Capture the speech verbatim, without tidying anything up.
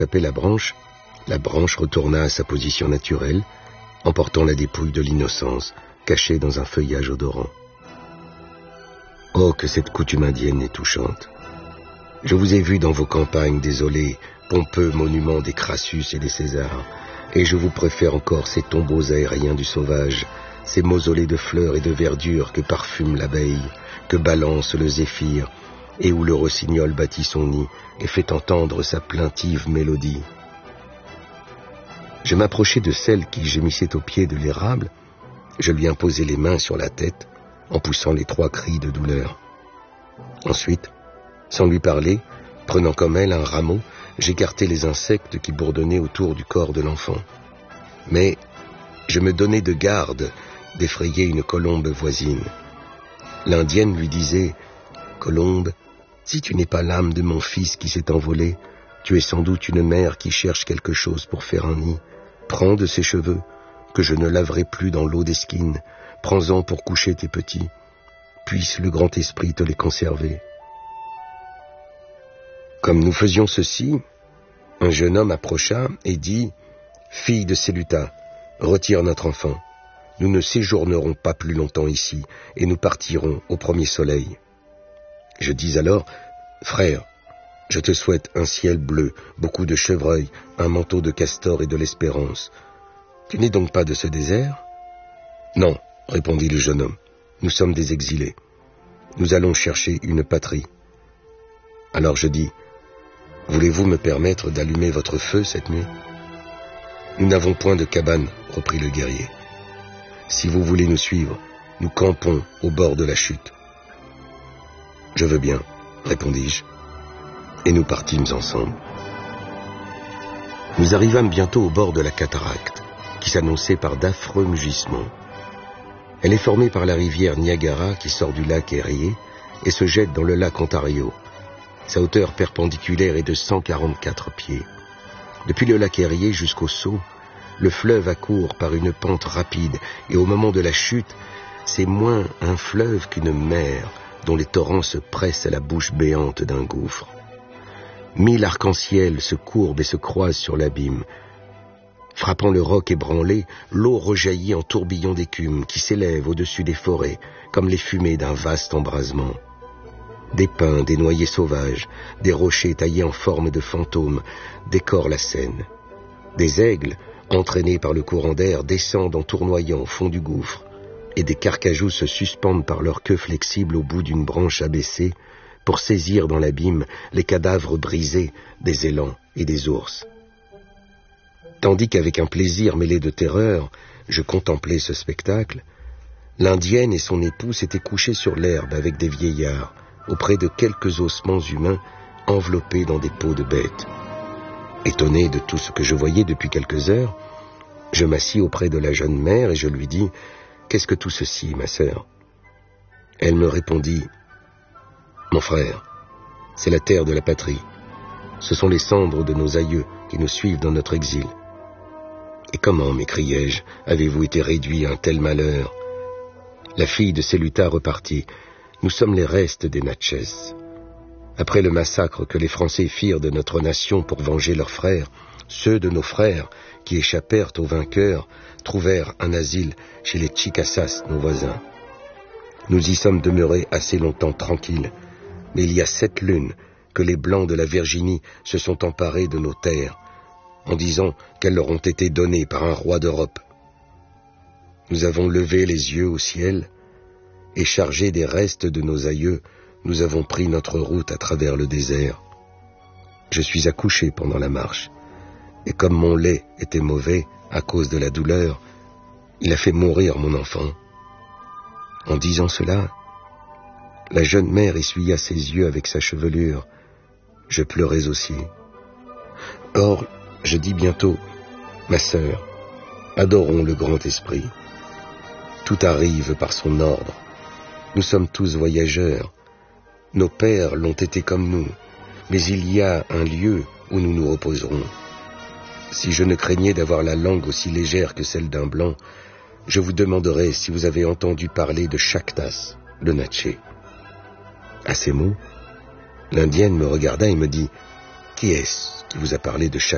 Tapé la branche, la branche retourna à sa position naturelle, emportant la dépouille de l'innocence, cachée dans un feuillage odorant. Oh, que cette coutume indienne est touchante. Je vous ai vu dans vos campagnes désolées, pompeux monuments des Crassus et des Césars, et je vous préfère encore ces tombeaux aériens du sauvage, ces mausolées de fleurs et de verdure que parfume l'abeille, que balance le zéphyr, et où le rossignol bâtit son nid et fait entendre sa plaintive mélodie. Je m'approchai de celle qui gémissait au pied de l'érable, je lui imposai les mains sur la tête, en poussant les trois cris de douleur. Ensuite, sans lui parler, prenant comme elle un rameau, j'écartai les insectes qui bourdonnaient autour du corps de l'enfant. Mais je me donnai de garde d'effrayer une colombe voisine. L'indienne lui disait « Colombe, si tu n'es pas l'âme de mon fils qui s'est envolé, tu es sans doute une mère qui cherche quelque chose pour faire un nid. Prends de ses cheveux, que je ne laverai plus dans l'eau d'Esquine. Prends-en pour coucher tes petits. Puisse le grand esprit te les conserver. » Comme nous faisions ceci, un jeune homme approcha et dit « Fille de Séluta, retire notre enfant. Nous ne séjournerons pas plus longtemps ici, et nous partirons au premier soleil. » Je dis alors « Frère, je te souhaite un ciel bleu, beaucoup de chevreuils, un manteau de castor et de l'espérance. Tu n'es donc pas de ce désert ?»« Non, » répondit le jeune homme, « nous sommes des exilés. Nous allons chercher une patrie. » Alors je dis « Voulez-vous me permettre d'allumer votre feu cette nuit ?»« Nous n'avons point de cabane, » reprit le guerrier. « Si vous voulez nous suivre, nous campons au bord de la chute. »« Je veux bien, » répondis-je, et nous partîmes ensemble. Nous arrivâmes bientôt au bord de la cataracte, qui s'annonçait par d'affreux mugissements. Elle est formée par la rivière Niagara qui sort du lac Erie et se jette dans le lac Ontario. Sa hauteur perpendiculaire est de cent quarante-quatre pieds. Depuis le lac Erie jusqu'au Sault, le fleuve accourt par une pente rapide et au moment de la chute, c'est moins un fleuve qu'une mer dont les torrents se pressent à la bouche béante d'un gouffre. Mille arcs-en-ciel se courbent et se croisent sur l'abîme. Frappant le roc ébranlé, l'eau rejaillit en tourbillons d'écume qui s'élèvent au-dessus des forêts comme les fumées d'un vaste embrasement. Des pins, des noyers sauvages, des rochers taillés en forme de fantômes décorent la scène. Des aigles, entraînés par le courant d'air, descendent en tournoyant au fond du gouffre, et des carcajous se suspendent par leur queue flexible au bout d'une branche abaissée pour saisir dans l'abîme les cadavres brisés des élans et des ours. Tandis qu'avec un plaisir mêlé de terreur, je contemplais ce spectacle, l'Indienne et son époux s'étaient couchés sur l'herbe avec des vieillards, auprès de quelques ossements humains enveloppés dans des peaux de bêtes. Étonné de tout ce que je voyais depuis quelques heures, je m'assis auprès de la jeune mère et je lui dis « Qu'est-ce que tout ceci, ma sœur ?» Elle me répondit « Mon frère, c'est la terre de la patrie. Ce sont les cendres de nos aïeux qui nous suivent dans notre exil. » « Et comment, m'écriai-je, avez-vous été réduit à un tel malheur ?» La fille de Séluta repartit. « Nous sommes les restes des Natchez. Après le massacre que les Français firent de notre nation pour venger leurs frères, ceux de nos frères qui échappèrent aux vainqueurs trouvèrent un asile chez les Chickasaws, nos voisins. Nous y sommes demeurés assez longtemps tranquilles, mais il y a sept lunes que les Blancs de la Virginie se sont emparés de nos terres, en disant qu'elles leur ont été données par un roi d'Europe. Nous avons levé les yeux au ciel, et chargés des restes de nos aïeux, nous avons pris notre route à travers le désert. Je suis accouché pendant la marche, et comme mon lait était mauvais à cause de la douleur, il a fait mourir mon enfant. » En disant cela, la jeune mère essuya ses yeux avec sa chevelure. Je pleurais aussi. Or, je dis bientôt, « Ma sœur, adorons le grand esprit. Tout arrive par son ordre. Nous sommes tous voyageurs. Nos pères l'ont été comme nous, mais il y a un lieu où nous nous reposerons. Si je ne craignais d'avoir la langue aussi légère que celle d'un blanc, je vous demanderais si vous avez entendu parler de Chactas, le Natchez. » À ces mots, l'Indienne me regarda et me dit « Qui est-ce qui vous a parlé de Chactas ?»